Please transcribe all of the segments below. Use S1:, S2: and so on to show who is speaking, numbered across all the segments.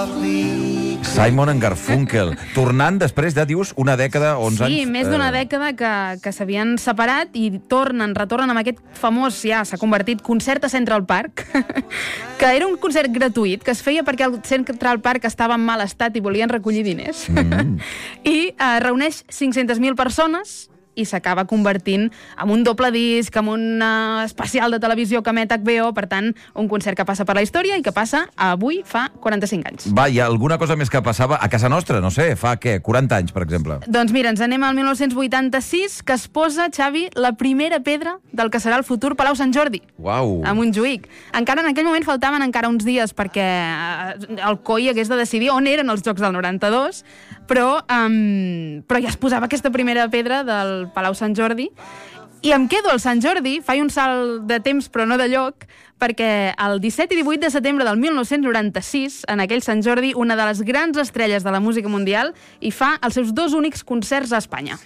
S1: Simon & Garfunkel, tornant després de, dius, una dècada, 11 anys.
S2: Sí, més d'una dècada que s'havien separat i retornen amb aquest famós, ja s'ha convertit, concert a Central Park, que era un concert gratuït, que es feia perquè el Central Park estava en mal estat i volien recollir diners. I reuneix 500.000 persones i s'acaba convertint en un doble disc, en un especial de televisió que emet HBO, per tant, un concert que passa per la història i que passa avui fa 45 anys.
S1: Va, hi ha alguna cosa més que passava a casa nostra? No sé, fa què? 40 anys, per exemple?
S2: Doncs mira, ens anem al 1986, que es posa, Xavi, la primera pedra del que serà el futur Palau Sant Jordi.
S1: Uau!
S2: A Montjuïc. Encara en aquell moment faltaven encara uns dies perquè el COI hagués de decidir on eren els Jocs del 92, però ja es posava aquesta primera pedra del Palau Sant Jordi, i em quedo al Sant Jordi, faig un salt de temps però no de lloc, perquè el 17 i 18 de setembre del 1996, en aquell Sant Jordi, una de les grans estrelles de la música mundial hi fa els seus 2 únics concerts a Espanya.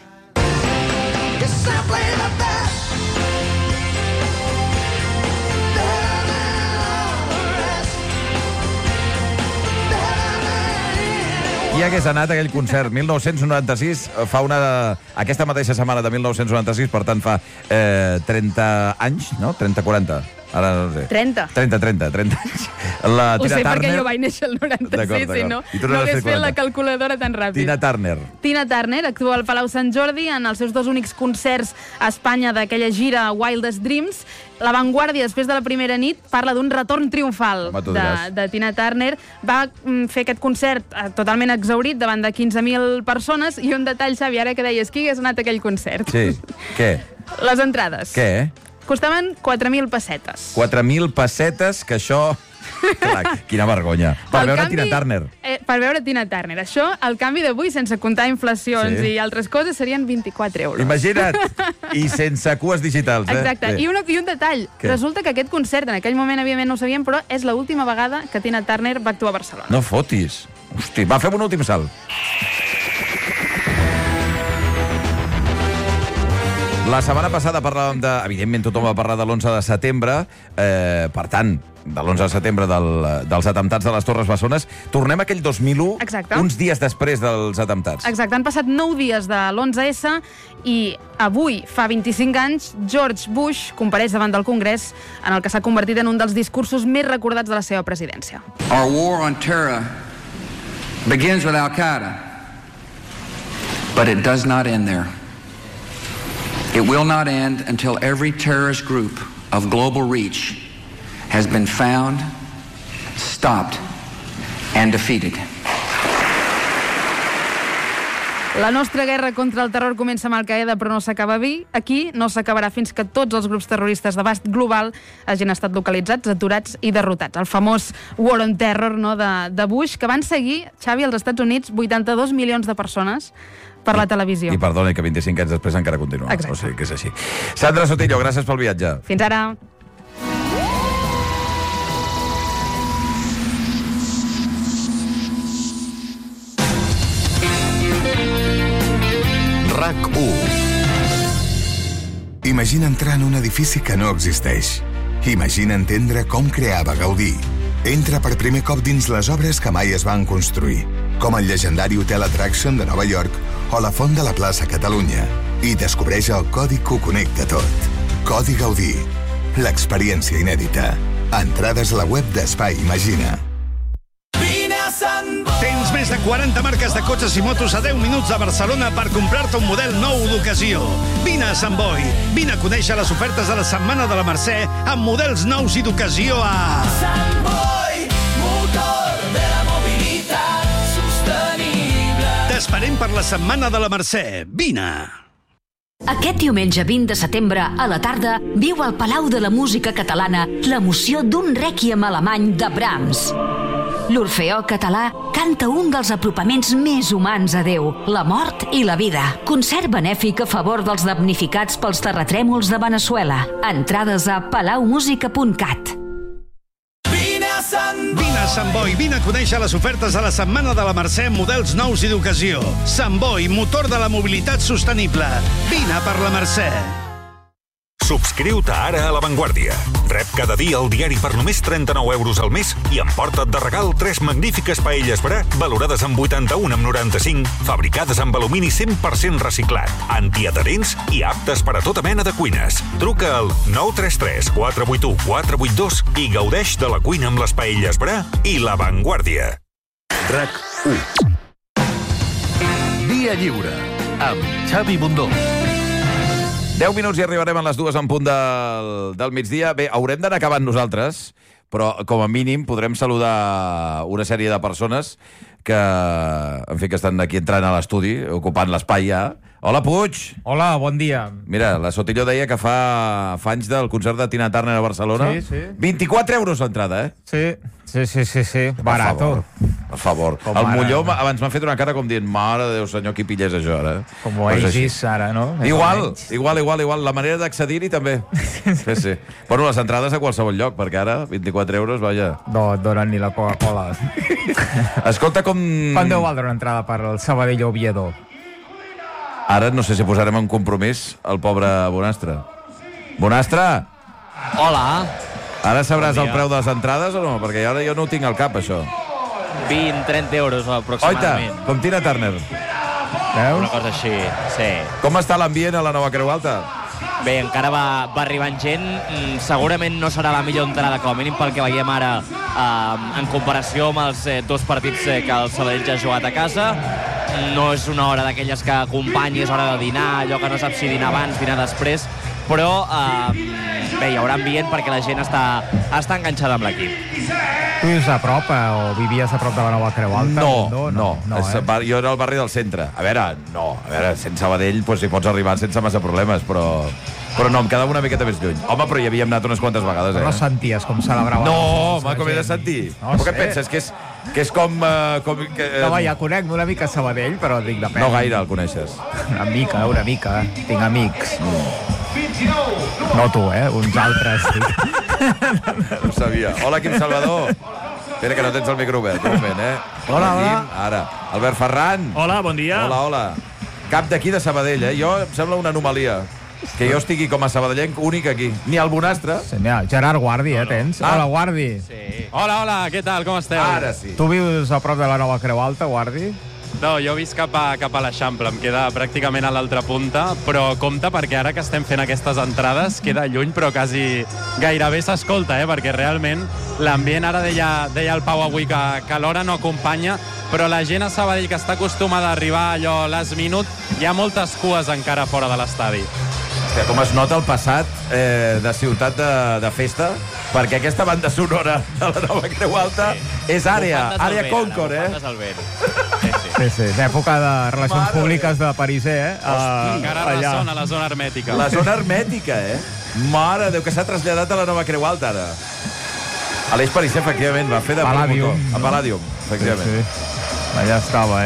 S1: Qui hagués anat a aquell concert? 1996, aquesta mateixa setmana de 1996, per tant fa 30 anys, no? 30-40. Ara no sé.
S2: 30 anys. Ho sé perquè jo vaig néixer el 96, si no hagués fet la calculadora tan ràpid. Tina Turner actua al Palau Sant Jordi en els seus 2 únics concerts a Espanya d'aquella gira Wildest Dreams. La Vanguardia, després de la primera nit, parla d'un retorn triomfal de Tina Turner. Va fer aquest concert totalment exhaurit davant de 15.000 persones, i un detall, Xavi, ara que deies, qui hagués anat a aquell concert?
S1: Sí, què?
S2: Les entrades.
S1: Què?
S2: Costaven 4.000 pessetes.
S1: 4.000 pessetes, que això... Clar, quina vergonya. Per veure Tina Turner.
S2: Per veure Tina Turner. Això, el canvi d'avui, sense comptar inflacions i altres coses, serien 24 euros.
S1: Imagina't! I sense cues digitals,
S2: Exacte. I un detall. Resulta que aquest concert, en aquell moment, evidentment no ho sabíem, però és l'última vegada que Tina Turner va actuar a Barcelona.
S1: No fotis. Hosti, va, fem un últim salt. La setmana passada parlàvem de... Evidentment, tothom va parlar de l'11 de setembre. Per tant, de l'11 de setembre dels atemptats de les Torres Bessones. Tornem a aquell 2001, uns dies després dels atemptats.
S2: Exacte, han passat 9 dies de l'11S i avui, fa 25 anys, George Bush compareix davant del Congrés en el que s'ha convertit en un dels discursos més recordats de la seva presidència.
S3: Our war on terror begins with Al-Qaeda, but it does not end there. It will not end until every terrorist group of global reach has been found, stopped, and defeated.
S2: La nostra guerra contra el terror comença amb Al-Qaeda, però no s'acaba aquí. No s'acabarà fins que tots els grups terroristes d'abast global hagin estat localitzats, aturats i derrotats. El famós War on Terror, no, de Bush, que van seguir, Xavi, als Estats Units 82 milions de persones per la televisió.
S1: I perdoni, que 25 anys després encara continua.
S2: Exacte.
S1: O sigui que és així. Sandra Sotillo, gràcies pel viatge.
S2: Fins ara.
S4: RAC1. Imagina entrar en un edifici que no existeix. Imagina entendre com creava Gaudí. Entra per primer cop dins les obres que mai es van construir, com el llegendari Hotel Attraction de Nova York o la Font de la Plaça Catalunya, i descobreix el codi que ho connecta tot. Codi Gaudí. L'experiència inèdita. Entrades a la web d'Espai Imagina.
S5: Tens més de 40 marques de cotxes i motos a 10 minuts de Barcelona per comprar-te un model nou d'ocasió. Vine a Sant Boi. Vine a conèixer les ofertes de la Setmana de la Mercè amb models nous i d'ocasió a... Sant Boi, motor de la mobilitat sostenible. T'esperem per la Setmana de la Mercè. Vine.
S6: Aquest diumenge 20 de setembre, a la tarda, viu al Palau de la Música Catalana l'emoció d'un rèquiem alemany de Brahms. L'Orfeó Català canta un dels apropaments més humans a Déu, la mort i la vida. Concert benèfic a favor dels damnificats pels terratrèmols de Veneçuela. Entrades a palaumusica.cat.
S5: Vine a Sant Boi, vine a conèixer les ofertes de la Setmana de la Mercè amb models nous i d'ocasió. Sant Boi, motor de la mobilitat sostenible. Vine per la Mercè.
S7: Subscriu-te ara a La Vanguardia. Rep cada dia el diari per només 39 euros al mes i emporta't de regal 3 magnífiques paelles Bra valorades amb 81,95, fabricades amb alumini 100% reciclat, antiadherents i aptes per a tota mena de cuines. Truca al 933 481 482 i gaudeix de la cuina amb les paelles Bra i La Vanguardia.
S8: RAC1. Via Lliure, amb Xavi Bundó.
S1: 10 minuts i arribarem a les 2 en punt del migdia. Bé, haurem d'anar acabant nosaltres, però com a mínim podrem saludar una sèrie de persones que, en fi, que estan aquí entrant a l'estudi, ocupant l'espai ja. Hola, Puig!
S9: Hola, bon dia.
S1: Mira, la Sotillo deia que fa anys del concert de Tina Turner a Barcelona.
S9: Sí, sí.
S1: 24 euros l'entrada, eh?
S9: Sí. Barato.
S1: Per favor. El Molló abans m'ha fet una cara com dient, mare de Déu, senyor, qui pillés això, ara?
S9: Com Oasis, ara, no?
S1: Igual. La manera d'accedir-hi també. Sí. Bueno, les entrades a qualsevol lloc, perquè ara, 24 euros, vaja.
S9: No et donen ni la Coca-Cola.
S1: Escolta, com...
S9: Quant deu valdre una entrada per el Sabadell Oviedo?
S1: Ara no sé si posarem en compromís el pobre Bonastre. Bonastre!
S10: Hola.
S1: Ara sabràs el preu de les entrades o no? Perquè ara jo no ho tinc al cap, això.
S10: 20-30 euros aproximadament.
S1: Oita, com Tina Turner.
S10: Veus? Una cosa així, sí.
S1: Com està l'ambient a la nova Creu Alta?
S10: Bé, encara va arribant gent. Segurament no serà la millor entrada, com a mínim pel que veiem ara, en comparació amb els dos partits que el Sabadell ja ha jugat a casa. No és una hora d'aquelles que acompanyis, hora de dinar, allò que no saps si dinar abans, dinar després, però bé, hi haurà ambient perquè la gent està enganxada amb l'equip.
S9: Tu vius a prop o vivies a prop de la nova Creu Alta?
S1: No. Jo era al barri del centre. A veure, sense Sabadell hi pots arribar sense massa problemes, però no, em quedava una miqueta més lluny. Home, però hi havíem anat unes quantes vegades,
S9: No senties com celebrava?
S1: No, home, com he de sentir? Com que et penses? Que és com...
S9: No, ja conec una mica Sabadell, però dic, depèn.
S1: No gaire el coneixes.
S9: Una mica. Tinc amics. No tu, uns altres.
S1: No ho sabia. Hola, Quim Salvador. Espera, que no tens el micro obert, un moment,
S9: Hola.
S1: Ara. Albert Ferran.
S11: Hola, bon dia.
S1: Hola. Cap d'aquí de Sabadell, Jo em sembla una anomalia que jo estigui com a sabadellenc únic aquí. Ni el Bonastre.
S9: Gerard Guardi, tens? Hola, Guardi.
S11: Sí. Hola, què tal, com esteu?
S1: Ara sí.
S9: Tu vius a prop de la nova Creu Alta, Guardi?
S11: No, jo visc cap a l'Eixample, em queda pràcticament a l'altra punta, però compte perquè ara que estem fent aquestes entrades queda lluny, però quasi gairebé s'escolta, perquè realment l'ambient, ara deia el Pau avui que l'hora no acompanya, però la gent a Sabadell que està acostumada a arribar allò last minute, hi ha moltes cues encara fora de l'estadi.
S1: Com es nota el passat de ciutat de festa, perquè aquesta banda sonora de la nova Creu Alta és àrea Concord,
S9: Sí, d'època de relacions públiques de Pariser,
S11: Encara ressona la zona hermètica.
S1: La zona hermètica, Mare de Déu, que s'ha traslladat a la nova Creu Alta, ara. Aleix Pariser, efectivament, va fer de promotor. A Palladium, efectivament.
S9: Sí. Allà estava,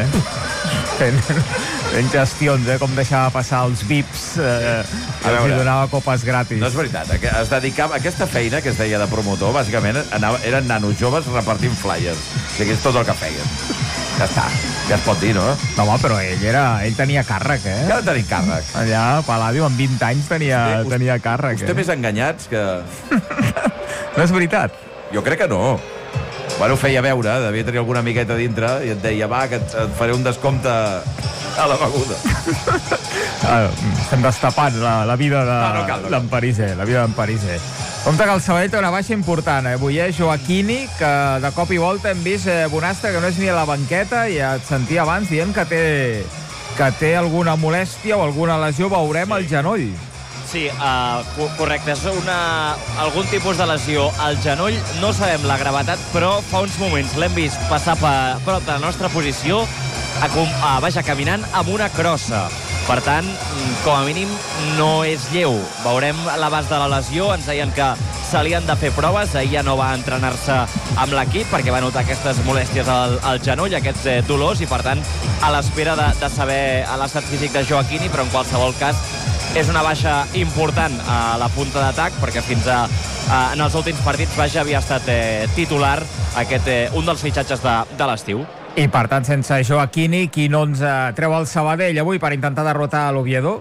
S9: fent gestions, com deixava passar els VIPs, els donava copes gratis.
S1: No és veritat, es dedicava a aquesta feina que es deia de promotor, bàsicament eren nanos joves repartint flyers. O sigui, és tot el que feien. Ja està, ja es pot dir, no?
S9: No, home, però ell tenia càrrec,
S1: Que ha de tenir càrrec?
S9: Allà a Palladium, amb 20 anys, tenia càrrec.
S1: Vostè més enganyats que...
S9: No és veritat?
S1: Jo crec que no. Bueno, ho feia veure, devia tenir alguna miqueta dintre i et deia, va, que et faré un descompte a la beguda.
S9: Estem destapant la vida d'en Pariser, Compte que el Sabadell té una baixa important, Avui Joaquini, que de cop i volta hem vist Bonastre, que no és ni a la banqueta, i et sentia abans dient que té alguna molèstia o alguna lesió, veurem el genoll.
S10: Sí, correcte, és algun tipus de lesió al genoll, no sabem la gravetat, però fa uns moments l'hem vist passar per prop de la nostra posició, caminant amb una crossa. Per tant, com a mínim, no és lleu. Veurem l'abast de la lesió, ens deien que se li han de fer proves, ahir ja no va entrenar-se amb l'equip perquè va notar aquestes molèsties al genoll, aquests dolors, i per tant, a l'espera de saber l'estat físic de Joaquini, però en qualsevol cas és una baixa important a la punta d'atac, perquè fins en els últims partits havia estat titular un dels fitxatges de l'estiu.
S9: I per tant, sense Joaquini, qui no ens treu el Sabadell avui per intentar derrotar l'Oviedo?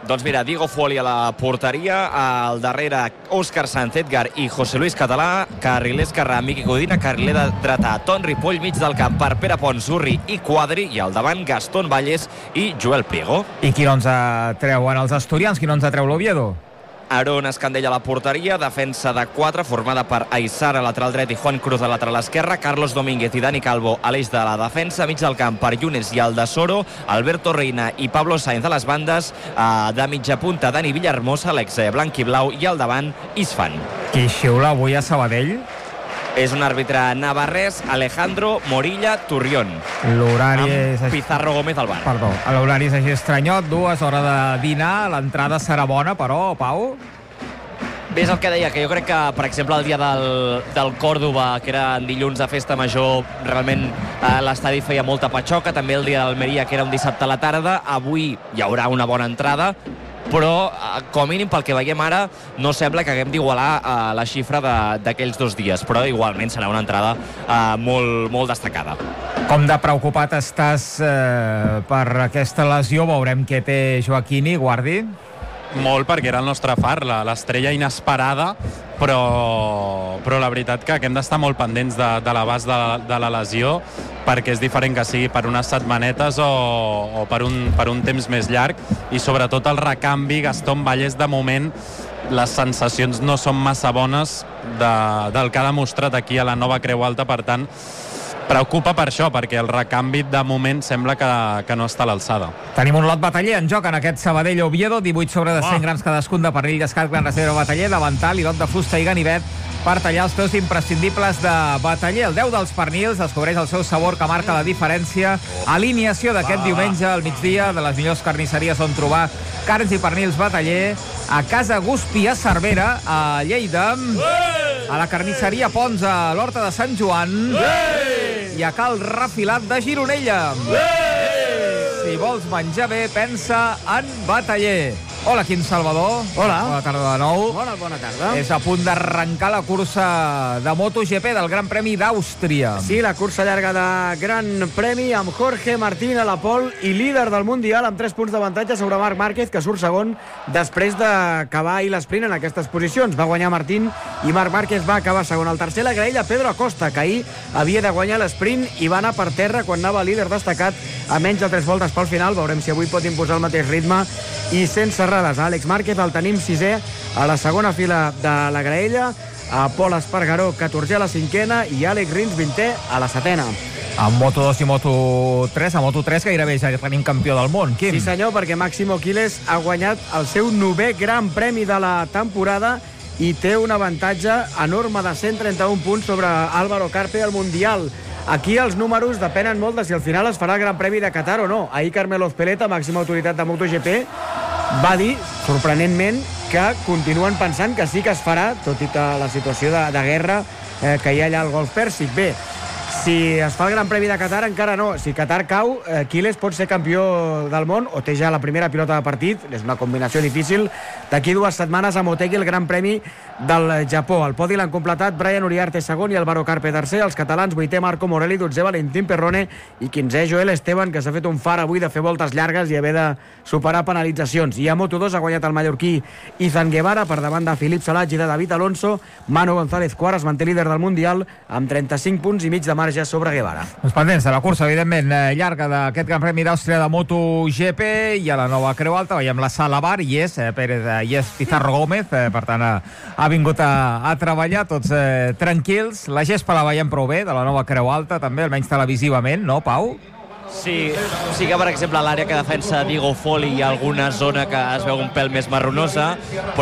S10: Doncs mira, Diego Foli a la porteria, al darrere Òscar Sanz, Edgar i José Luis Català, carriler esquerrà Miqui Codina, carriler dretà Ton Ripoll, mig del camp per Pere Pons, Zurri i Quadri, i al davant Gastón Valles i Joel Priego.
S9: I qui no ens treuen els asturians? Qui no ens treu l'Oviedo?
S10: Aaron Escandella a la porteria, defensa de 4 formada per Aissar a lateral dret i Juan Cruz a lateral esquerra, Carlos Domínguez i Dani Calvo a l'eix de la defensa, mig del camp per Yunes i Aldasoro, Alberto Reina i Pablo Sainz a les bandes, de mitja punta Dani Villahermosa, l'ex blanc i blau, i al davant Isfan.
S9: Qui xiula avui a Sabadell?
S10: És un àrbitre navarrès, Alejandro Morilla Turrión.
S9: L'horari és...
S10: Pizarro Gómez al bar.
S9: Perdó, l'horari és així estranyot, 2 hores de dinar, l'entrada serà bona, però, Pau?
S10: Bé, és el que deia, que jo crec que, per exemple, el dia del Còrdova, que era dilluns de festa major, realment l'estadi feia molta patxoca, també el dia d'Almeria, que era un dissabte a la tarda, avui hi haurà una bona entrada, però com a mínim pel que veiem ara no sembla que haguem d'igualar la xifra d'aquells 2 dies, però igualment serà una entrada molt, molt destacada.
S9: Com de preocupat estàs per aquesta lesió? Veurem què té Joaquini, Guardi.
S11: Molt, perquè era el nostre far, l'estrella inesperada, però la veritat que hem d'estar molt pendents de l'abast de la lesió, perquè és diferent que sigui per unes setmanetes o per un temps més llarg, i sobretot el recanvi Gastón Valles, de moment les sensacions no són massa bones del que ha demostrat aquí a la Nova Creu Alta, per tant preocupa per això, perquè el recanvi de moment sembla que no està a l'alçada.
S9: Tenim un lot bataller en joc en aquest Sabadell-Oviedo, 18 sobre de 100 grams cadascun de pernil d'escat gran reserva bataller, davantal i lot de fusta i ganivet per tallar els peus imprescindibles de bataller. El 10 dels pernils descobreix el seu sabor, que marca la diferència. Alineació d'aquest diumenge al migdia de les millors carnisseries on trobar carns i pernils bataller: a Casa Guspi a Cervera, a Lleida, a la carnisseria Pons a l'Horta de Sant Joan i a Cal Refilat de Gironella. Si vols menjar bé, pensa en bataller. Hola, Quim Salvador.
S12: Hola.
S9: Bona tarda de nou.
S12: Bona tarda.
S9: És a punt d'arrencar la cursa de MotoGP del Gran Premi d'Àustria.
S12: Sí, la cursa llarga de Gran Premi amb Jorge Martín a la pole i líder del Mundial amb 3 punts d'avantatge sobre Marc Márquez, que surt segon després d'acabar ahir l'esprint en aquestes posicions. Va guanyar Martín i Marc Márquez va acabar segon. Al tercer la graella Pedro Acosta, que ahir havia de guanyar l'esprint i va anar per terra quan anava líder destacat a menys de 3 voltes pel final. Veurem si avui pot imposar el mateix ritme i sense errades. Àlex Márquez el tenim 6è a la segona fila de la graella, a Pol Espargaró 14è a la 5a i Àlex Rins 20è a la 7a.
S9: A Moto2 i Moto3, a Moto3 gairebé ja tenim campió del món, Quim.
S12: Sí senyor, perquè Máximo Quiles ha guanyat el seu 9è Gran Premi de la temporada i té un avantatge enorme de 131 punts sobre Álvaro Carpe al Mundial. Aquí els números depenen molt de si al final es farà el Gran Premi de Qatar o no. Ahir Carmelo Ezpeleta, màxima autoritat de MotoGP, va dir, sorprenentment, que continuen pensant que sí que es farà, tot i que la situació de guerra que hi ha allà al Golf Pèrsic. Bé, si es fa el Gran Premi de Qatar, encara no. Si Qatar cau, Quiles pot ser campió del món o té ja la primera pilota de partit. És una combinació difícil. D'aquí 2 setmanes a Motegi el Gran Premi del Japó. El podi l'han completat Brian Uriarte segon i Álvaro Carpe tercer. Els catalans, 8è Marco Morelli, 12è Valentín Perrone i 15è Joel Esteban, que s'ha fet un far avui de fer voltes llargues i haver de superar penalitzacions. I a Moto2 ha guanyat el mallorquí Izan Guevara per davant de Filip Salatx i de David Alonso. Manu González quart es manté líder del Mundial amb 35 punts i mig de marge sobre Guevara.
S9: Doncs pendents de la cursa, evidentment, llarga d'aquest Gran Premi d'Àustria de MotoGP, i a la Nova Creu Alta veiem la Sala Bar i és Pizarro Gómez, per tant ha vingut a treballar, tots tranquils. La gespa la veiem prou bé, de la Nova Creu Alta també, almenys televisivament, no, Pau?
S10: Sí que, per exemple, a l'àrea que defensa Diego Foli hi ha alguna zona que es veu un pèl més marronosa,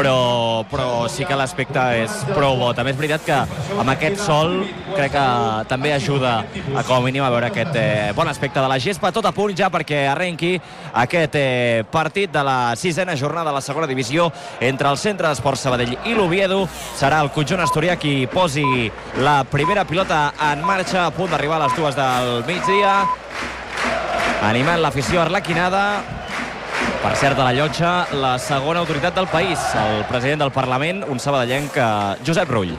S10: però sí que l'aspecte és prou bo. També és veritat que amb aquest sol crec que també ajuda a, com a mínim, a veure aquest bon aspecte de la gespa. Tot a punt ja perquè arrenqui aquest partit de la 6a jornada de la segona divisió entre el Centre d'Esports Sabadell i l'Oviedo. Serà el conjunt asturià qui posi la primera pilota en marxa, a punt d'arribar a les 2 del migdia, animant l'afició arlequinada. Per cert, de la llotja, la segona autoritat del país, el president del Parlament, un sabadellenc, Josep Rull.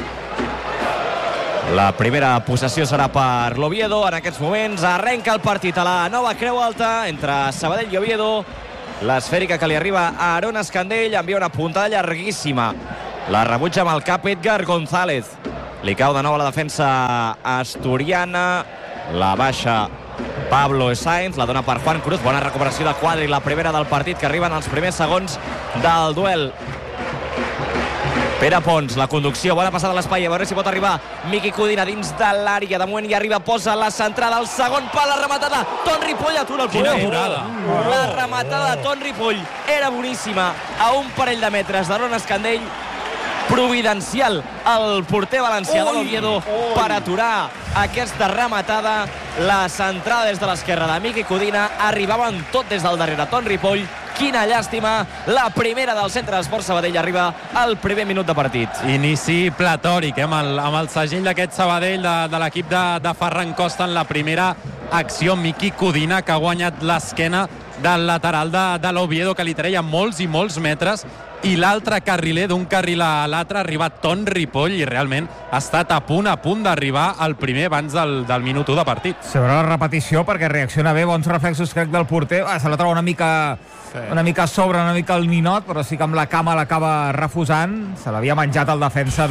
S10: La primera possessió serà per l'Oviedo. En aquests moments arrenca el partit a la Nova Creu Alta entre Sabadell i Oviedo. l'esfèrica que li arriba a Aaron Escandell, envia una puntada llarguíssima. La rebutja amb el cap Edgar González. Li cau de nou a la defensa asturiana. La baixa Pablo Sainz, la dona per Juan Cruz. Bona recuperació de Quadri, la primera del partit, que arriben els primers segons del duel. Pere Pons, la conducció, bona passada a l'espai, a veure si pot arribar Miqui Codina dins de l'àrea, de moment hi arriba, posa la centrada, el segon pal, la rematada, Ton Ripoll atura el porter. La rematada de Ton Ripoll era boníssima, a un parell de metres d'Aaron Escandell, providencial el porter valencià de l'Oviedo per aturar aquesta rematada. La centrada des de l'esquerra de Miqui Codina, arribaven tot des del darrere Ton Ripoll. Quina llàstima, la primera del Centre d'Esport Sabadell arriba al primer minut de partit.
S11: Inici platòric, amb el segell d'aquest Sabadell, de l'equip de Ferran Costa en la primera acció. Miqui Codina, que ha guanyat l'esquena del lateral de l'Oviedo, que li treia molts i molts metres, i l'altre carriler, d'un carril a l'altre, ha arribat Ton Ripoll i realment ha estat a punt d'arribar al primer abans del minut 1 de partit.
S9: Sobre la repetició, perquè reacciona bé, bons reflexos crec del porter, se la troba una mica a sobre, una mica el ninot, però sí que amb la cama l'acaba refusant. Se l'havia menjat el defensa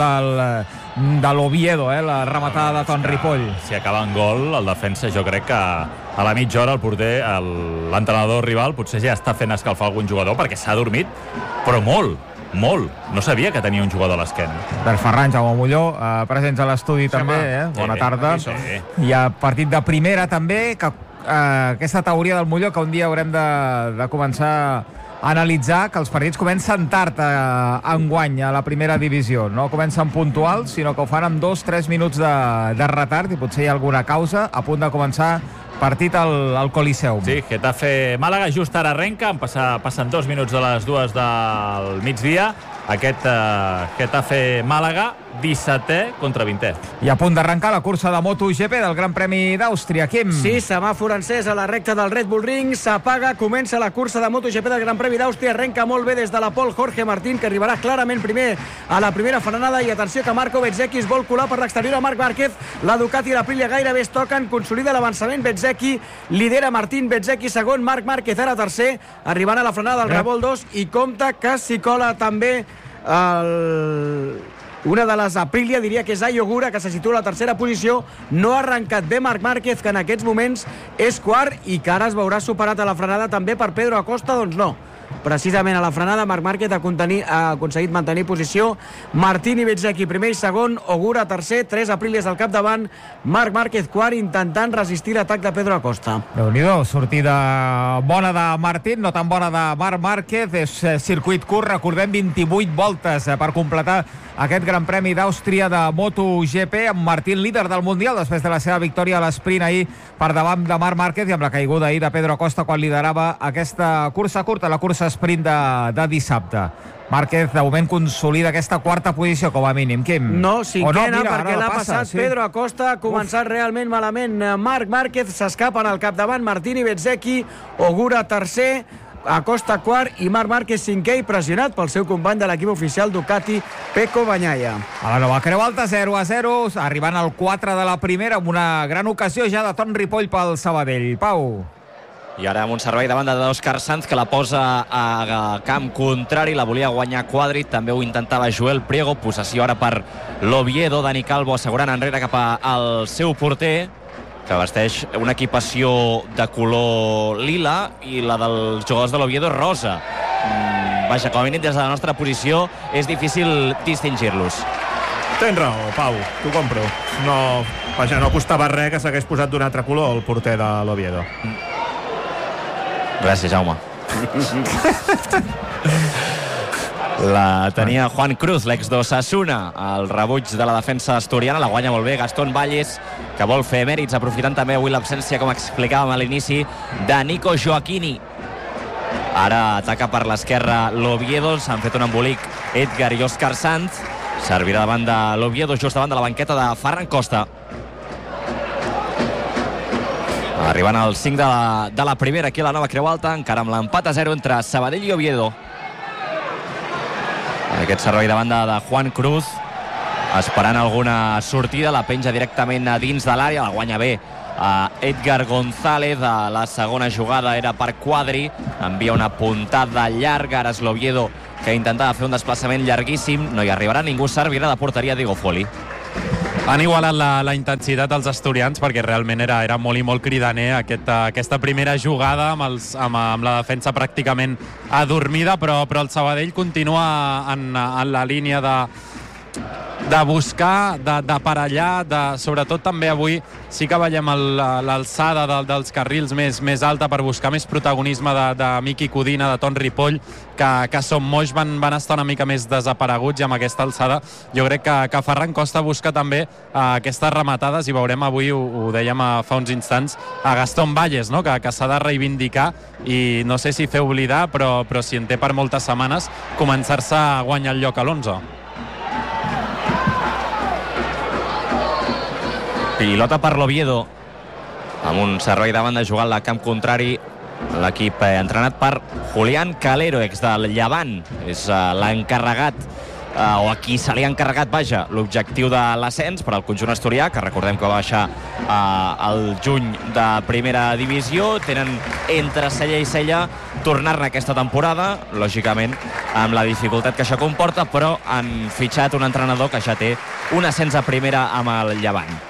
S9: de l'Oviedo, la rematada de Ton Ripoll.
S13: Si acaba en gol, el defensa, jo crec que a la mitja hora el porter, l'entrenador rival, potser ja està fent escalfar algun jugador, perquè s'ha dormit, però molt. No sabia que tenia un jugador a l'esquena.
S9: Per Ferran, Jaume Molló, presents a l'estudi també, bona tarda. Hi ha partit de primera també, que aquesta teoria del Molló que un dia haurem de començar a analitzar, que els partits comencen tard enguany a la primera divisió. No comencen puntuals, sinó que ho fan amb 2-3 minuts de retard, i potser hi ha alguna causa. A punt de començar partit al Coliseum.
S13: Sí, Getafe-Màlaga just ara arrenca, passen 2 minuts de les 2 del migdia. Aquest Getafe-Màlaga, 17è contra 20è.
S9: I a punt d'arrencar la cursa de MotoGP del Gran Premi d'Àustria. Quim?
S12: Sí, semàfor encès a la recta del Red Bull Ring, s'apaga, comença la cursa de MotoGP del Gran Premi d'Àustria, arrenca molt bé des de la pole Jorge Martín, que arribarà clarament primer a la primera frenada, i atenció que Marco Bezzecchi es vol colar per l'exterior a Marc Márquez. La Ducati i l'Aprilia gairebé es toquen, consolida l'avançament Bezzecchi, lidera Martín, Bezzecchi segon, Marc Márquez ara tercer, arribant a la frenada del Revolt 2, i compta que s'hi cola també una de les Aprilia, diria que és Ai Ogura, que se situa a la tercera posició. No ha arrencat bé Marc Márquez, que en aquests moments és quart, i que ara es veurà superat a la frenada també per Pedro Acosta. Doncs no, precisament a la frenada Marc Márquez ha aconseguit mantenir posició. Martín i Bezzecchi primer i segon, Ogura tercer, 3 Aprilias al capdavant, Marc Márquez quart, intentant resistir l'atac de Pedro Acosta.
S9: Déu-n'hi-do, sortida bona de Martín, no tan bona de Marc Márquez. És circuit curt, recordem, 28 voltes per completar aquest Gran Premi d'Àustria de MotoGP, amb Martín líder del Mundial després de la seva victòria a l'esprint ahir per davant de Marc Márquez, i amb la caiguda ahir de Pedro Acosta quan liderava aquesta cursa curta, la cursa sprint de dissabte. Márquez, de moment, consolida aquesta quarta posició, com a mínim. Quim?
S12: No, cinquena, perquè l'ha passat Pedro Acosta, ha començat realment malament Marc Márquez, s'escapen al capdavant Martín i Bezzecchi, Ogura tercer, Acosta quart i Marc Márquez cinquè, i pressionat pel seu company de l'equip oficial Ducati, Pecco Bagnaia.
S9: A la nova Creu Alta, 0-0, arribant al 4 de la primera, amb una gran ocasió ja de Ton Ripoll pel Sabadell. Pau.
S10: I ara amb un servei de banda d'Òscar Sanz, que la posa a camp contrari, la volia guanyar Quadri, també ho intentava Joel Priego, possessió ara per l'Oviedo, Dani Calvo assegurant enrere cap al seu porter, que vesteix una equipació de color lila, i la dels jugadors de l'Oviedo rosa. Vaja, com a mínim des de la nostra posició és difícil distingir-los.
S14: Tens raó, Pau, t'ho compro. No costava res que s'hagués posat d'un altre color el porter de l'Oviedo.
S10: Gràcies, Jaume. La tenia Juan Cruz, l'ex d'Osasuna. El rebuig de la defensa asturiana, la guanya molt bé Gastón Valles, que vol fer mèrits, aprofitant també avui l'absència, com explicàvem a l'inici, de Nico Gioacchini. Ara ataca per l'esquerra l'Oviedo, s'han fet un embolic Edgar i Òscar Sanz. Servirà davant de l'Oviedo, just davant de la banqueta de Ferran Costa. Arribant al 5 de la primera aquí a la nova Creu Alta, encara amb l'empat a 0 entre Sabadell i Oviedo. Aquest servei de banda de Juan Cruz, esperant alguna sortida, la penja directament a dins de l'àrea, la guanya bé Edgar González. La segona jugada era per Quadri, envia una puntada llarga, ara és l'Oviedo que intentava fer un desplaçament llarguíssim, no hi arribarà ningú, servirà de porteria Diego Foli.
S11: Han igualat la intensitat dels asturians perquè realment era molt i molt cridaner aquesta primera jugada amb la defensa pràcticament adormida, però el Sabadell continua en la línia de buscar, d'aparellar, sobretot també avui sí que veiem l'alçada dels carrils més alta per buscar més protagonisme de Miqui Codina, de Ton Ripoll, que Som Moix van estar una mica més desapareguts, i amb aquesta alçada jo crec que Ferran Costa busca també aquestes rematades, i veurem avui, ho dèiem fa uns instants, a Gastón Valles, no? que s'ha de reivindicar, i no sé si fer oblidar, però si en té per moltes setmanes, començar-se a guanyar el lloc a l'11.
S10: Pilota per l'Oviedo, amb un servei davant de jugar al camp contrari. L'equip entrenat per Julián Calero, ex del Llevant, és l'encarregat, o a qui se li ha encarregat, vaja, l'objectiu de l'ascens per al conjunt asturià, que recordem que va baixar el juny de primera divisió. Tenen entre cella i cella tornar-ne aquesta temporada, lògicament amb la dificultat que això comporta, però han fitxat un entrenador que ja té un ascens a primera amb el Llevant.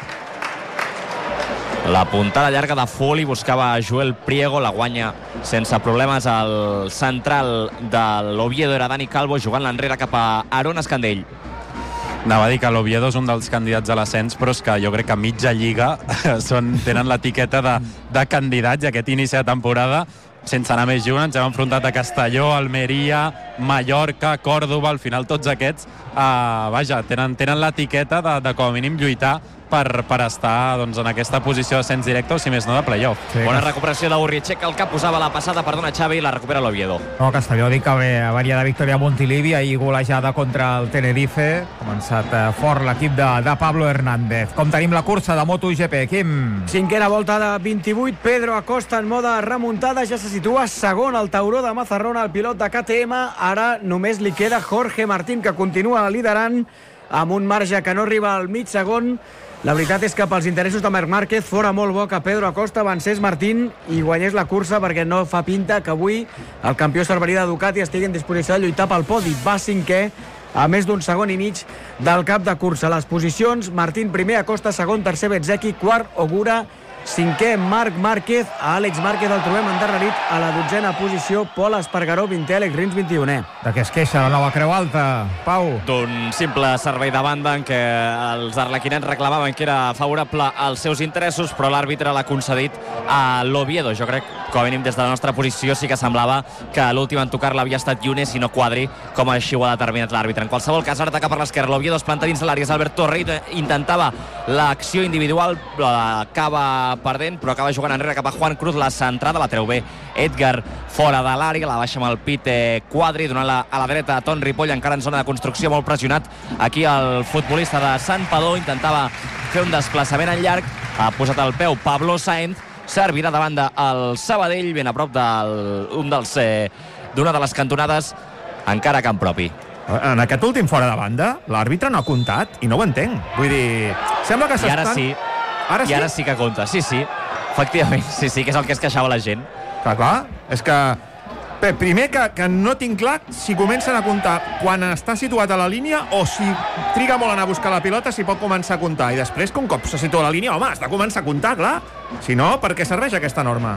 S10: La puntada llarga de Foli, buscava Joel Priego, la guanya sense problemes. El central de l'Oviedo era Dani Calvo, jugant l'enrere cap a Aaron Escandell.
S11: Anava a dir que l'Oviedo és un dels candidats a l'ascens, però és que jo crec que mitja lliga tenen l'etiqueta de candidats, i aquest inici de temporada, sense anar més lluny, ens hem enfrontat a Castelló, Almeria, Mallorca, Còrdova, al final tots aquests tenen l'etiqueta de com a mínim lluitar per estar en aquesta posició d'ascens directe, o si més no de playoff.
S10: Bona recuperació d'Urrichek, el que posava la passada, perdona Xavi, la recupera l'Oviedo.
S9: No, Castelló dic que venia de victòria a Montilivi, ahir golejada contra el Tenerife. Ha començat fort l'equip de Pablo Hernández. Com tenim la cursa de MotoGP, Quim?
S12: Cinquena volta de 28, Pedro Acosta en mode remuntada, ja se situa segon al tauró de Mazarrona, el pilot de KTM. Ara només li queda Jorge Martín, que continua liderant amb un marge que no arriba al mig segon. La veritat és que pels interessos de Marc Márquez fora molt bo que Pedro Acosta avancés Martín i guanyés la cursa, perquè no fa pinta que avui el campió cerverí de Ducati estigui en disposició de lluitar pel podi. Va cinquè a més d'un segon i mig del cap de cursa. Les posicions: Martín primer, Acosta segon, tercer Bezzecchi, quart Ogura, cinquè Marc Márquez. A Àlex Márquez el trobem endarrerit a la 12a posició, Pol Espargaró 20è, Àlex Rins 21è.
S9: De què es queixa la nova Creu Alta, Pau?
S10: D'un simple servei de banda en què els arlequinets reclamaven que era favorable als seus interessos, però l'àrbitre l'ha concedit a l'Oviedo. Jo crec, com a mínim des de la nostra posició, sí que semblava que l'últim en tocar l'havia estat Yunes i no Quadri, com així ho ha determinat l'àrbitre. En qualsevol cas, ara ataca per l'esquerra, l'Oviedo es planta dins de l'àrea, Albert Torre intentava l'acció individual, l'acaba perdent, però acaba jugant enrere cap a Juan Cruz. La centrada la treu bé Edgar fora de l'àrea, la baixa amb el pit Quadri, donant-la a la dreta a Ton Ripoll, encara en zona de construcció, molt pressionat aquí el futbolista de Sant Padó. Intentava fer un desplaçament en llarg, ha posat el peu Pablo Sainz, servirà davant del Sabadell, ben a prop d'una de les cantonades, encara a camp propi.
S14: En aquest últim fora de banda, l'àrbitre no ha comptat, i no ho entenc. Vull dir, sembla que s'estan...
S10: I ara sí. I ara sí que compta, sí, efectivament, sí, que és el que es queixava la gent.
S14: Clar, és que primer que no tinc clar si comencen a comptar quan està situat a la línia o si triga molt a anar a buscar la pilota, si pot començar a comptar, i després que un cop se situa a la línia, home, has de començar a comptar, clar. Si no, per què serveix aquesta norma?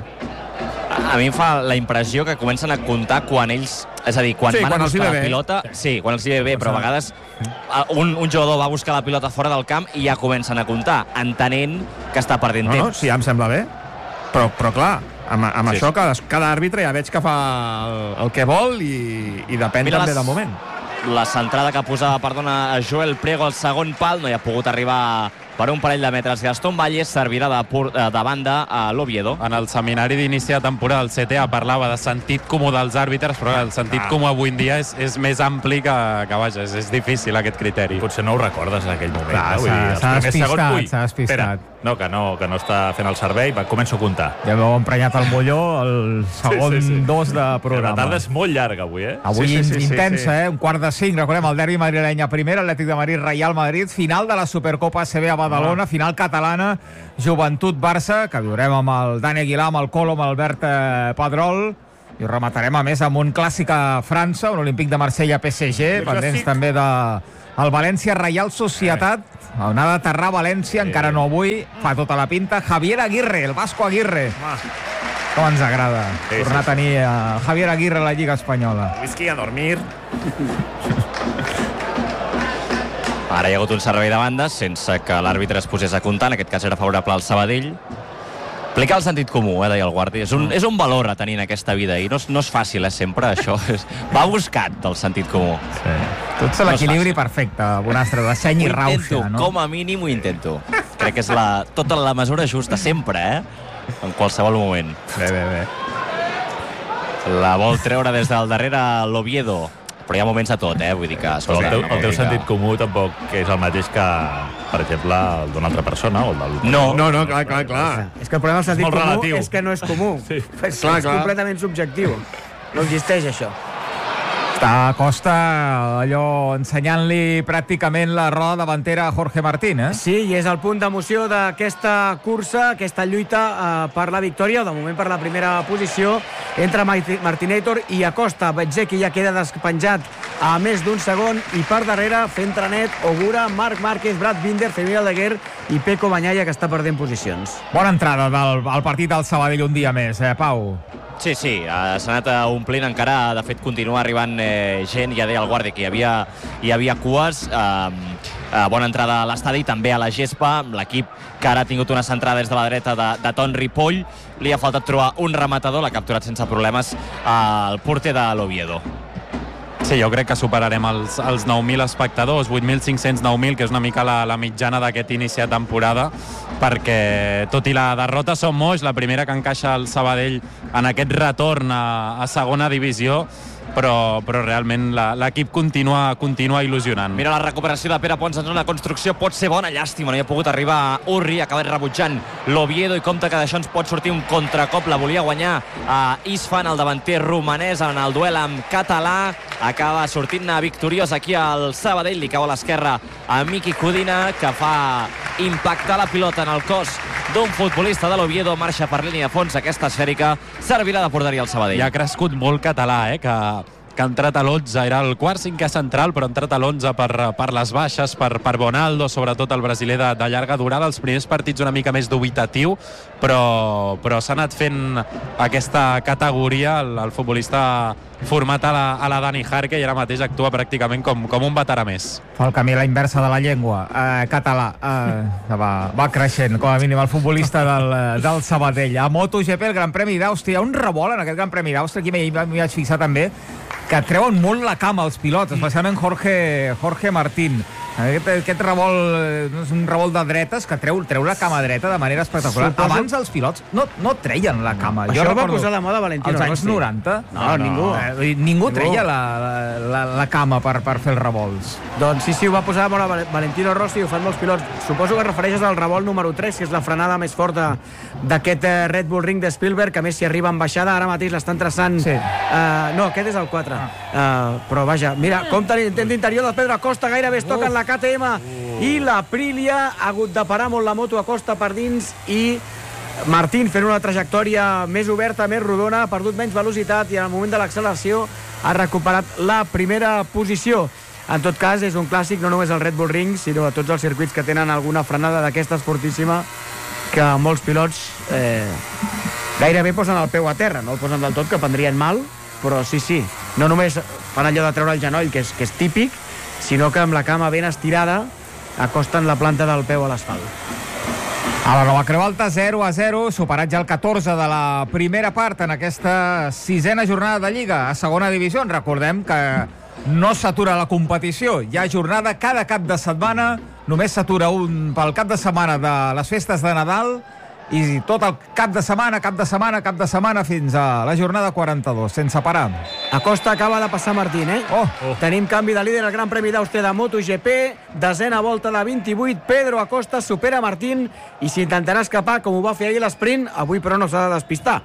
S10: A mi em fa la impressió que comencen a comptar quan ells, és a dir, quan van a buscar la pilota, sí, quan els hi ve bé, però a vegades un jugador va a buscar la pilota fora del camp i ja comencen a comptar, entenent que està perdent temps.
S14: No, sí, ja em sembla bé, però clar, amb això cada àrbitre ja veig que fa el que vol i depèn també del moment.
S10: La centrada que posava, perdona, Joel Priego al segon pal, no hi ha pogut arribar per un parell de metres. Gastón Valles servirà de banda a l'Oviedo.
S11: En el seminari d'inici de temporada, el CTA parlava de sentit comú dels àrbitres, però el sentit comú avui en dia és més ampli que vaja, és difícil aquest criteri.
S13: Potser no ho recordes en aquell moment.
S9: Clar, s'ha despistat.
S13: No, que no està fent el servei, començo a comptar.
S9: Ja m'heu emprenyat el molló el segon 2 de programa.
S13: La tarda és molt llarga avui, eh?
S9: Avui intensa, un quart de 5. Recordem el derbi madrileny a primera, Atlètic de Madrid, Real Madrid, final de la Supercopa ACB a Badalona, final catalana, Joventut-Barça, que viurem amb el Dani Aguilar, amb el Colo, amb Albert Pedrol, i ho rematarem a més amb un clàssic a França, un Olímpic de Marsella-PSG, pendents també del València Reial Societat, on ha d'aterrar València, encara no avui, fa tota la pinta, Javier Aguirre, el Vasco Aguirre. Com ens agrada tornar a tenir Javier Aguirre a la Lliga Espanyola.
S14: Whisky a dormir.
S10: Ara hi ha hagut un servei de bandes sense que l'àrbitre es posés a comptar, en aquest cas era favorable al Sabadell. Aplicar el sentit comú, deia el guàrdia. És un valor a tenir en aquesta vida i no és fàcil, sempre, això. Va buscat el sentit comú.
S9: Sí. Tot l'equilibri perfecte, Bonastre, de seny i rauxa, no?
S10: Com a mínim ho intento. Crec que és tota la mesura justa, sempre, en qualsevol moment.
S9: Bé.
S10: La vol treure des del darrere l'Oviedo. Però hi ha moments a tot, vull dir que...
S13: Escolta, el teu sentit comú tampoc és el mateix que, per exemple, el d'una altra persona o el del...
S14: No, clar.
S12: És que el problema del sentit comú és que no és comú.
S14: Sí.
S12: És completament subjectiu. No existeix, això.
S9: Està a Costa allò ensenyant-li pràcticament la roda davantera a Jorge Martín,
S12: Sí, i és el punt d'emoció d'aquesta cursa, aquesta lluita per la victòria, o de moment per la primera posició, entre Martinator i Acosta. Betzeki ja queda despenjat a més d'un segon, i per darrere, fent trenet, Ogura, Marc Márquez, Brad Binder, Femir Aldeguer i Peco Bagnaia, que està perdent posicions.
S9: Bona entrada al partit del Sabadell un dia més, Pau?
S10: Sí, s'ha anat omplint encara, de fet continua arribant gent, ja deia el guàrdia que hi havia cues, bona entrada a l'estadi, també a la gespa, l'equip que ara ha tingut una centrada des de la dreta de Ton Ripoll, li ha faltat trobar un rematador, l'ha capturat sense problemes el porter de l'Oviedo.
S11: Sí, jo crec que superarem els 9.000 espectadors, 8.500, 9.000, que és una mica la mitjana d'aquest inici de temporada, perquè tot i la derrota som molts, la primera que encaixa el Sabadell en aquest retorn a segona divisió, però realment l'equip continua il·lusionant.
S10: Mira la recuperació de Pere Pons en zona de construcció, pot ser bona, llàstima, no hi ha pogut arribar a Urri, ha acabat rebutjant l'Oviedo, i compte que d'això ens pot sortir un contracop, la volia guanyar a Isfan, el davanter romanès, en el duel amb Català, acaba sortint victoriós aquí al Sabadell, li cau a l'esquerra a Miki Codina, que fa impactar la pilota en el cos d'un futbolista de l'Oviedo, marxa per línia de fons, aquesta esfèrica servirà de porteria al Sabadell.
S11: I ha crescut molt Català, que ha entrat a l'11, era el quart cinquè central, però ha entrat a l'11 per les baixes, per Bonaldo, sobretot el brasiler de llarga durada, els primers partits una mica més dubitatiu, però s'ha anat fent aquesta categoria, el futbolista format a la Dani Jarque, i ara mateix actua pràcticament com un veterà més.
S9: Fa el camí a la inversa de la llengua, català, va creixent, com a mínim, el futbolista del Sabadell. A MotoGP, el Gran Premi d'Àustria, un revolt en aquest Gran Premi d'Àustria, aquí m'hi vaig fixar també, que treuen molt la cama els pilots, especialment Jorge Martín. Aquest revolt és un revolt de dretes que treu la cama dreta de manera espectacular. Abans els pilots no treien la cama.
S12: Això ho va posar de moda Valentino Rossi.
S9: Als anys 90?
S12: No,
S9: ningú treia la cama per fer els revolts.
S12: Doncs sí, ho va posar de moda Valentino Rossi, ho fan molts pilots. Suposo que refereixes al revolt número 3, que és la frenada més forta d'aquest Red Bull Ring de Spielberg, que a més si arriba en baixada, ara mateix l'estan traçant...
S9: Sí.
S12: No, aquest és el 4. Però vaja, mira, compte l'intent d'interior del Pedro Acosta, gairebé es toquen la KTM i la Aprilia, ha hagut de parar molt la moto Acosta per dins, i Martín fent una trajectòria més oberta, més rodona, ha perdut menys velocitat i en el moment de l'acceleració ha recuperat la primera posició. En tot cas, és un clàssic, no només al Red Bull Ring, sinó a tots els circuits que tenen alguna frenada d'aquesta esportíssima, que molts pilots gairebé posen el peu a terra, no el posen del tot, que prendrien mal, però sí, no només fan allò de treure el genoll, que és típic, sinó que amb la cama ben estirada acosten la planta del peu a l'asfalt.
S9: A la Nova Creu Alta, 0-0, superat ja el 14 de la primera part en aquesta 6ena jornada de Lliga a segona divisió. Recordem que no s'atura la competició, hi ha jornada cada cap de setmana, només s'atura un pel cap de setmana de les festes de Nadal, i tot el cap de setmana fins a la jornada 42, sense parar.
S12: Acosta acaba de passar Martín, Tenim canvi de líder al Gran Premi d'Àustria de MotoGP, desena volta de 28, Pedro Acosta supera Martín i s'intentarà escapar, com ho va fer ahir l'esprint, avui però no s'ha de despistar.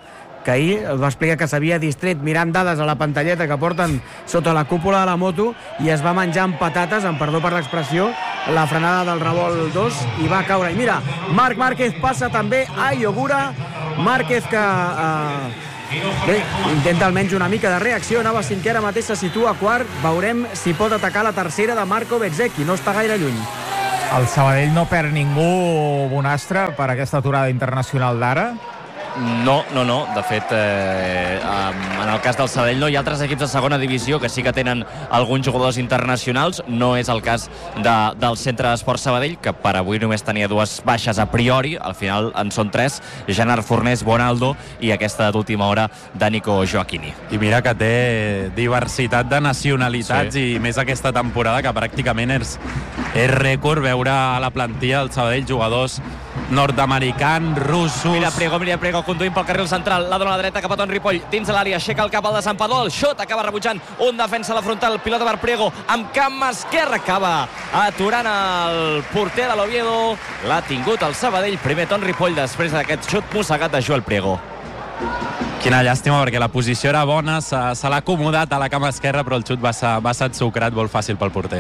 S12: que ahir va explicar que s'havia distret mirant dades a la pantalleta que porten sota la cúpula de la moto i es va menjar amb patates, amb perdó per l'expressió, la frenada del revolt 2 i va caure. I mira, Marc Márquez passa també a Iogura. Márquez que bé, intenta almenys una mica de reacció, anava cinquè, ara mateix se situa quart. Veurem si pot atacar la tercera de Marco Bezzecchi, no està gaire lluny.
S9: El Sabadell no perd ningú, Bonastre, per aquesta aturada internacional d'ara?
S10: No. De fet, en el cas del Sabadell no hi ha altres equips de segona divisió que sí que tenen alguns jugadors internacionals. No és el cas del Centre d'Esport Sabadell, que per avui només tenia 2 baixes a priori. Al final en són 3, Gerard Fornés, Bonaldo i aquesta d'última hora de Nico Joaquini.
S11: I mira que té diversitat de nacionalitats, i més aquesta temporada, que pràcticament és rècord veure a la plantilla del Sabadell jugadors nord-americans, russos...
S10: Mira Priego conduint pel carril central, la dona a la dreta cap a Ton Ripoll, dins de l'àrea, aixeca el cap al de Sant Padó, el xot acaba rebutjant un defensa a la frontal, pilota per Priego, amb camp esquerre, acaba aturant el porter de l'Oviedo, l'ha tingut el Sabadell, primer Ton Ripoll, després d'aquest xut mossegat de Joel Priego.
S11: Quina llàstima, perquè la posició era bona, se l'ha acomodat a la cama esquerra, però el xut va ser ensucrat molt fàcil pel porter.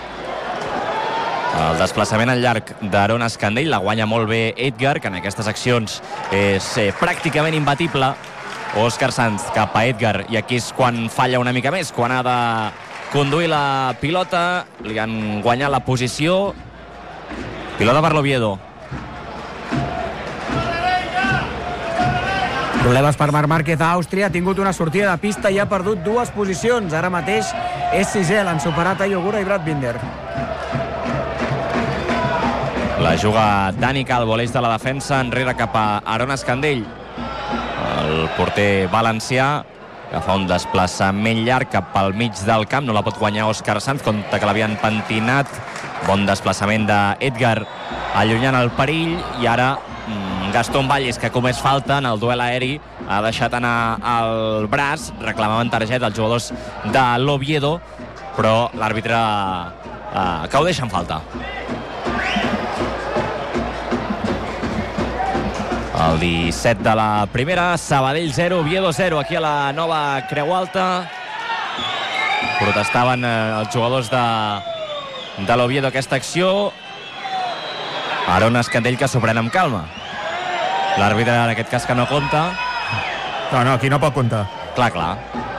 S10: El desplaçament al llarg d'Aaron Escandell la guanya molt bé Edgar, que en aquestes accions és pràcticament imbatible. Òscar Sanz cap a Edgar, i aquí és quan falla una mica més, quan ha de conduir la pilota. Li han guanyat la posició. Pilota per l'Oviedo.
S12: Problemes per Marc Márquez a Àustria, ha tingut una sortida de pista i ha perdut 2 posicions. Ara mateix és 6è, l'han superat a Iogura i Brad Binder.
S10: La juga Dani Calvo, l'eix de la defensa, enrere cap a Aaron Escandell. El porter valencià, que fa un desplaçament llarg cap al mig del camp, no la pot guanyar Òscar Sanz, compte que l'havien pentinat. Bon desplaçament d'Edgar, allunyant el perill, i ara Gastón Valles, que comès falta en el duel aeri, ha deixat anar el braç, reclamaven targeta els jugadors de l'Oviedo, però l'àrbitre que ho deixa en falta. El 17 de la primera, Sabadell 0, Oviedo 0, aquí a la nova Creu Alta. Protestaven els jugadors de l'Oviedo aquesta acció. Aaron Escandell, que s'ho pren amb calma. L'àrbitre, en aquest cas, que no compta.
S14: No, aquí no pot comptar.
S10: Clar.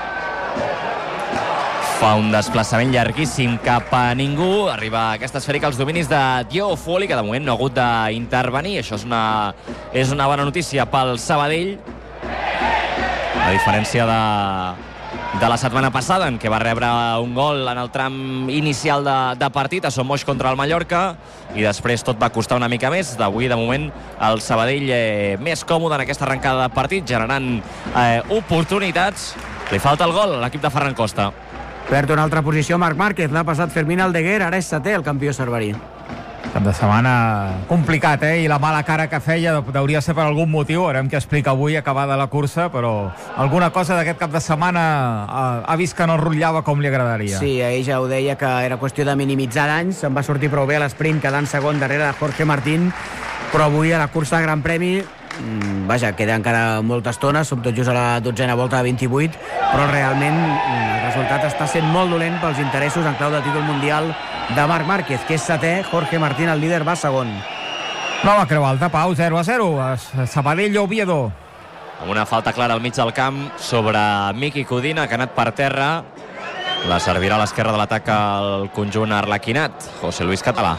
S10: Fa un desplaçament llarguíssim cap a ningú. Arriba aquesta esfèrica als dominis de Diego Foli, que de moment no ha hagut d'intervenir. Això és una bona notícia pel Sabadell. A diferència de la setmana passada, en què va rebre un gol en el tram inicial de partit a Sommoix contra el Mallorca, i després tot va costar una mica més. D'avui, de moment, el Sabadell més còmode en aquesta arrencada de partit, generant oportunitats. Li falta el gol a l'equip de Ferran Costa.
S12: Perd una altra posició Marc Márquez, l'ha passat Fermín Aldeguer, ara és 7è el campió cerverí.
S9: Cap de setmana complicat, i la mala cara que feia hauria ser per algun motiu. Haurem que explicar avui acabada la cursa, però alguna cosa d'aquest cap de setmana ha vist que no rotllava com li agradaria.
S12: Sí, ell ja ho deia, que era qüestió de minimitzar danys. Se'n va sortir prou bé a l'esprint, quedant segon darrere de Jorge Martín, però avui a la cursa de Gran Premi queda encara molta estona, som tot just a la 12a volta de 28, però realment el resultat està sent molt dolent pels interessos en clau de títol mundial de Marc Márquez, que és 7è, Jorge Martín, el líder, va segon.
S9: Nova Creu Alta, Pau, 0-0, Sabadell Oviedo.
S10: Amb una falta clara al mig del camp sobre Miqui Codina, que ha anat per terra. La servirà a l'esquerra de l'atac al conjunt arlequinat, José Luis Català.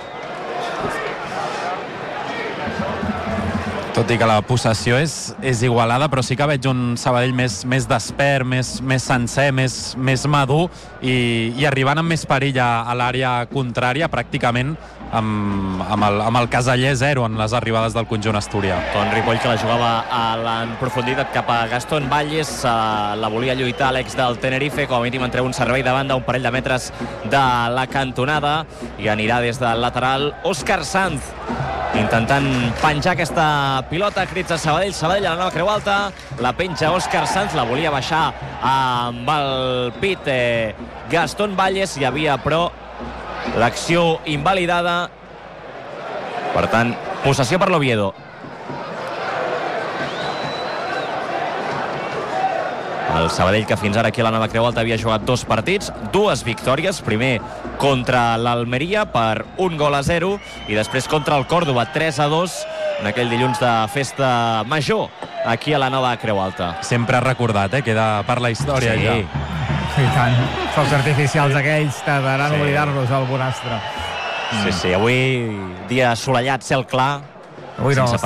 S11: Tot i que la possessió és igualada, però sí que veig un Sabadell més despert, més sencer, més madur, i arribant amb més perill a l'àrea contrària, pràcticament amb el caseller 0 en les arribades del conjunt asturià.
S10: Ton Ripoll, que la jugava en profunditat cap a Gastón Valles, la volia lluitar l'ex del Tenerife, com a mínim en treu un servei de banda, un parell de metres de la cantonada, i anirà des del lateral Òscar Sanz, intentant penjar aquesta pilota. Crits de Sabadell a la nova Creu Alta, la penja Òscar Sanz, la volia baixar amb el pit Gastón Valles, hi havia però l'acció invalidada. Per tant, possessió per l'Oviedo. El Sabadell, que fins ara aquí a la Nova Creu Alta havia jugat 2 partits, 2 victòries, primer contra l'Almeria per 1-0 i després contra el Còrdova 3-2 en aquell dilluns de festa major aquí a la Nova Creu Alta.
S11: Sempre recordat, queda per la història ja.
S9: I tant, focs artificials aquells tardaran oblidar-los al Bonastre.
S10: Sí, avui dia assolellat, cel clar,
S9: avui no,
S10: sense